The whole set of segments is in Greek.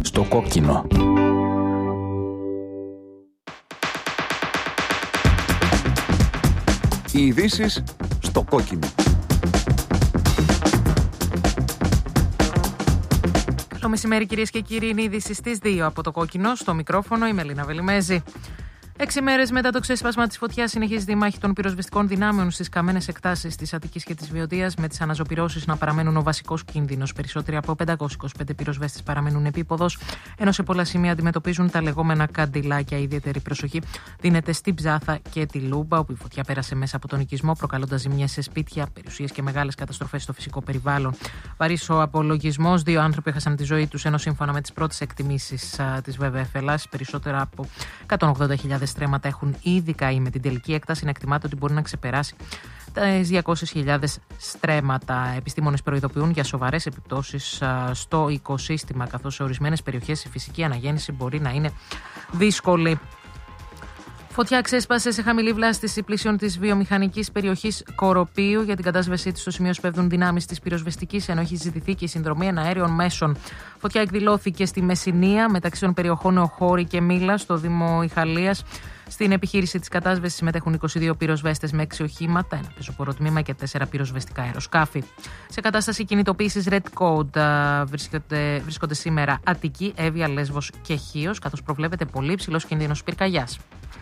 στο κόκκινο. Οι ειδήσεις στο κόκκινο. Καλό μεσημέρι, κυρίες και κύριοι. Είναι η είδηση στις 2 από το κόκκινο. Στο μικρόφωνο η Μελίνα Βελιμέζη. 6 μέρες μετά το ξέσπασμα της φωτιάς, συνεχίζεται η μάχη των πυροσβεστικών δυνάμεων στις καμένες εκτάσεις της Αττικής και της Βιωτίας, με τις αναζωπυρώσεις να παραμένουν ο βασικός κίνδυνος. Περισσότεροι από 525 πυροσβέστες παραμένουν επίποδος, ενώ σε πολλά σημεία αντιμετωπίζουν τα λεγόμενα καντιλάκια. Ιδιαίτερη προσοχή δίνεται στην Ψάθα και τη Λούμπα, όπου η φωτιά πέρασε μέσα από τον οικισμό, προκαλώντας ζημιές σε σπίτια, περιουσίες και μεγάλες καταστροφές στο φυσικό περιβάλλον. Βαρύς ο απολογισμός: 2 άνθρωποι έχασαν τη ζωή τους, ενώ σύμφωνα με τις πρώτες εκτιμήσεις της ΒΒΕ Ελλάδας, περισσότερα από 180.000 στρέμματα έχουν ήδη καεί. Με την τελική έκταση να εκτιμάται ότι μπορεί να ξεπεράσει τις 200.000 στρέμματα. Επιστήμονες προειδοποιούν για σοβαρές επιπτώσεις στο οικοσύστημα, καθώς σε ορισμένες περιοχές η φυσική αναγέννηση μπορεί να είναι δύσκολη. Φωτιά ξέσπασε σε χαμηλή βλάστηση πλησίων της βιομηχανικής περιοχής Κοροπίου. Για την κατάσβεσή της στο σημείο σπέβδουν δυνάμεις της πυροσβεστικής, ενώ έχει ζητηθεί και η συνδρομή εναέριων μέσων. Φωτιά εκδηλώθηκε στη Μεσσηνία, μεταξύ των περιοχών Οχώρη και Μήλα, στο Δήμο Ιχαλίας. Στην επιχείρηση της κατάσβεσης συμμετέχουν 22 πυροσβέστες με 6 οχήματα, 1 πεζοποροτμήμα και 4 πυροσβεστικά αεροσκάφη. Σε κατάσταση κινητοποίησης Red Code βρίσκονται σήμερα Αττική, Εύβοια, Λέσβος και Χίος, καθώς προβλέπεται πολύ υψηλός κίνδυνος πυρκαγιάς.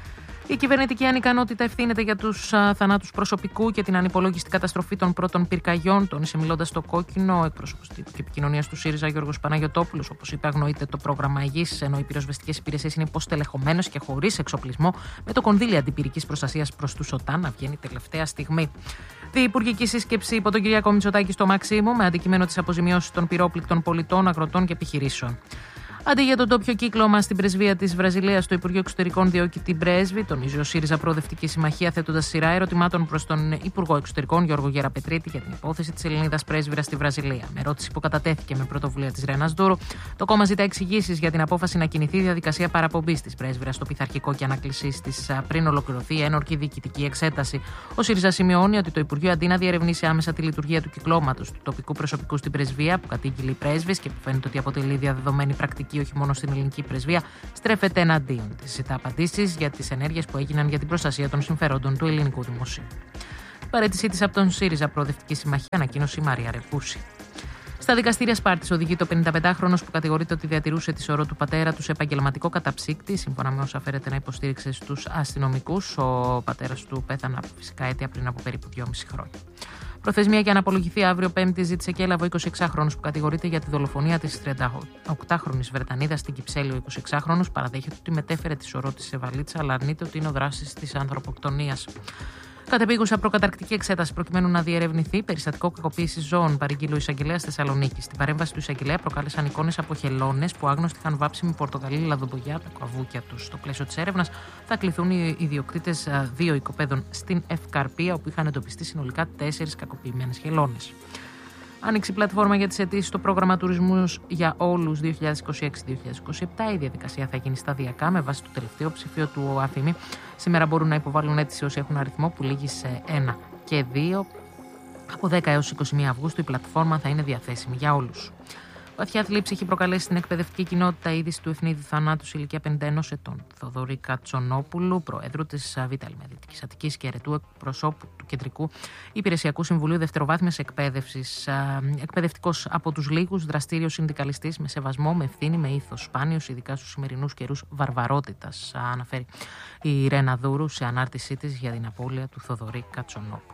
Η κυβερνητική ανικανότητα ευθύνεται για τους θανάτους προσωπικού και την ανυπολόγιστη καταστροφή των πρώτων πυρκαγιών. Τόνισε μιλώντας στο κόκκινο ο εκπρόσωπος της επικοινωνίας του ΣΥΡΙΖΑ Γιώργος Παναγιωτόπουλος. Όπως είπε, αγνοείται το πρόγραμμα υγείας, ενώ οι πυροσβεστικές υπηρεσίες είναι υποστελεχωμένες και χωρίς εξοπλισμό, με το κονδύλι αντιπυρικής προστασίας προς τους ΟΤΑΝ να βγαίνει τελευταία στιγμή. Διυπουργική σύσκεψη υπό τον Κυριάκο Μητσοτάκη στο Μαξίμου, με αντικείμενο τις αποζημιώσεις των πυρόπληκτων πολιτών, αγροτών και επιχειρήσεων. Αντί για τον τόπιο κύκλωμα στην πρεσβεία της Βραζιλίας, το Υπουργείο Εξωτερικών διώκει την πρέσβη, τονίζει ο ΣΥΡΙΖΑ Προοδευτική Συμμαχία, θέτοντας σειρά ερωτημάτων προς τον Υπουργό Εξωτερικών Γιώργο Γεραπετρίτη για την υπόθεση της Ελληνίδας πρέσβυρας στη Βραζιλία. Με ερώτηση που κατατέθηκε με πρωτοβουλία της Ρένας Ντούρου, το κόμμα ζητά εξηγήσεις για την απόφαση να κινηθεί η διαδικασία παραπομπής της πρέσβυρας στο πειθαρχικό και ανακλησής της πριν ολοκληρωθεί η ένορκη διοικητική εξέταση. Ο ΣΥΡΙΖΑ σημειώνει ότι το Υπουργείο, αντί να διερευνήσει άμεσα τη λειτουργία του κυκλώματος του τοπικού προσωπικού στην πρεσβεία, που κατήγγειλε η πρέσβης και που φαίνεται ότι αποτελεί διαδεδομένη πρακτική όχι μόνο στην ελληνική πρεσβεία, στρέφεται εναντίον της. Ζητά απαντήσεις για τις ενέργειες που έγιναν για την προστασία των συμφερόντων του ελληνικού δημοσίου. Παρέτησή της από τον ΣΥΡΙΖΑ Προοδευτική Συμμαχία, ανακοίνωσε η Μαρία Ρεπούση. Στα δικαστήρια Σπάρτης οδηγεί το 55χρονος που κατηγορείται ότι διατηρούσε τη σωρό του πατέρα του σε επαγγελματικό καταψύκτη. Σύμφωνα με όσα φέρεται να υποστήριξε στους αστυνομικούς, ο πατέρας του πέθανε από φυσικά αίτια πριν από περίπου 2,5 χρόνια. Προθεσμία για να απολογηθεί αύριο Πέμπτη ζήτησε και έλαβε ο 26χρονος που κατηγορείται για τη δολοφονία της 38χρονης Βρετανίδας στην Κυψέλη. Ο 26χρονος παραδέχεται ότι μετέφερε τη σωρό της σε βαλίτσα, αλλά αρνείται ότι είναι ο δράστης της ανθρωποκτονίας. Κατεπίγουσα προκαταρκτική εξέταση προκειμένου να διερευνηθεί περιστατικό κακοποίησης ζώων, παρήγγειλε ο εισαγγελέας Θεσσαλονίκης. Στην παρέμβαση του εισαγγελέα προκάλεσαν εικόνες από χελώνες που άγνωστοι είχαν βάψει με πορτοκαλί λαδομπογιά τα καβούκια τους. Στο πλαίσιο της έρευνας θα κληθούν οι ιδιοκτήτες 2 οικοπαίδων στην Ευκαρπία, όπου είχαν εντοπιστεί συνολικά 4 κακοποιημένες χελώνες. Άνοιξε η πλατφόρμα για τις αιτήσεις στο πρόγραμμα τουρισμού για όλους 2026-2027. Η διαδικασία θα γίνει σταδιακά με βάση το τελευταίο ψηφίο του ΑΦΗΜΗ. Σήμερα μπορούν να υποβάλουν αίτηση όσοι έχουν αριθμό που λήγει σε 1 και 2. Από 10 έως 21 Αυγούστου η πλατφόρμα θα είναι διαθέσιμη για όλους. Βαθιά θλίψη έχει προκαλέσει στην εκπαιδευτική κοινότητα η είδηση του ευνίδιου θανάτου σε ηλικία 51 ετών. Θοδωρή Κατσονόπουλου, προέδρου της ΒΑ Δυτικής Αττικής και αιρετού εκπροσώπου του Κεντρικού Υπηρεσιακού Συμβουλίου Δευτεροβάθμιας Εκπαίδευσης. Εκπαιδευτικός από τους λίγους, δραστήριος συνδικαλιστής, με σεβασμό, με ευθύνη, με ήθος. Σπάνιος, ειδικά στους σημερινούς καιρούς βαρβαρότητας, αναφέρει η Ρένα Δούρου σε ανάρτησή της για την απώλεια του Θοδωρή Κατσονόπουλου.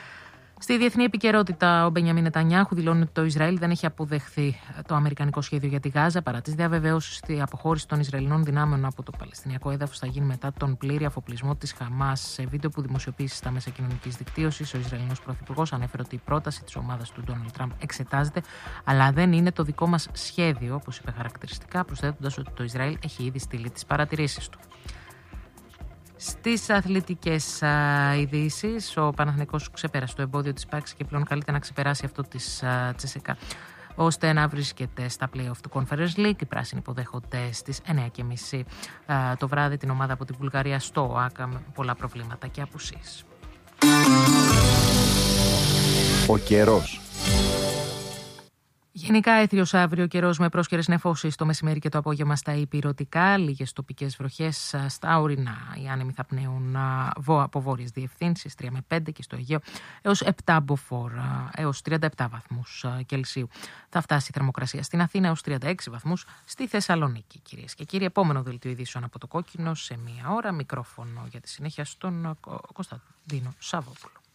Στη διεθνή επικαιρότητα, ο Μπενιαμίν Νετανιάχου δηλώνει ότι το Ισραήλ δεν έχει αποδεχθεί το αμερικανικό σχέδιο για τη Γάζα, παρά τις διαβεβαιώσεις ότι η αποχώρηση των Ισραηλινών δυνάμεων από το Παλαιστινιακό έδαφος θα γίνει μετά τον πλήρη αφοπλισμό της Χαμάς. Σε βίντεο που δημοσιοποίησε στα μέσα κοινωνικής δικτύωσης, ο Ισραηλινός Πρωθυπουργός ανέφερε ότι η πρόταση της ομάδας του Ντόναλντ Τραμπ εξετάζεται, αλλά δεν είναι το δικό μας σχέδιο, όπως είπε χαρακτηριστικά, προσθέτοντας ότι το Ισραήλ έχει ήδη στείλει τις παρατηρήσεις του. Στις αθλητικές ειδήσεις, ο Παναθηναϊκός ξεπέρασε το εμπόδιο της ΠΑΚΣ και πλέον καλείται να ξεπεράσει αυτό της Τσεσεκά, ώστε να βρίσκεται στα play-off του Conference League. Οι πράσινοι υποδέχονται στις 9:30 το βράδυ την ομάδα από τη Βουλγαρία στο ΟΑΚΑ με πολλά προβλήματα και απουσίες. Ο καιρός. Γενικά έθριος αύριο, καιρός με πρόσκαιρες νεφώσεις το μεσημέρι και το απόγευμα στα υπηρωτικά, λίγες τοπικές βροχές στα ορεινά. Οι άνεμοι θα πνέουν από βόρειες διευθύνσεις 3 με 5 και στο Αιγαίο έως 7 μποφόρ, έως 37 βαθμούς Κελσίου. Θα φτάσει η θερμοκρασία στην Αθήνα έως 36 βαθμούς στη Θεσσαλονίκη. Κυρίες και κύριοι, επόμενο δελτίο ειδήσεων από το Κόκκινο σε μία ώρα. Μικρόφωνο για τη συνέχεια στον Κωνσταντίνο Σαββόπουλο.